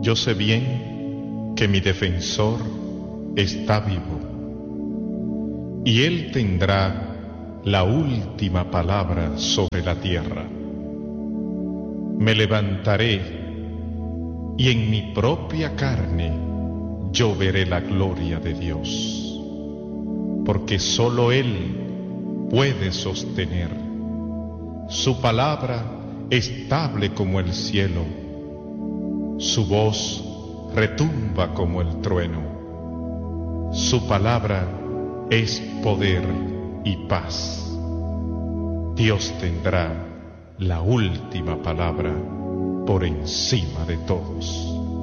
Yo sé bien que mi defensor está vivo, y él tendrá la última palabra sobre la tierra. Me levantaré, y en mi propia carne yo veré la gloria de Dios, porque sólo Él puede sostener su palabra estable como el cielo. Su voz retumba como el trueno. Su palabra es poder y paz. Dios tendrá la última palabra por encima de todos.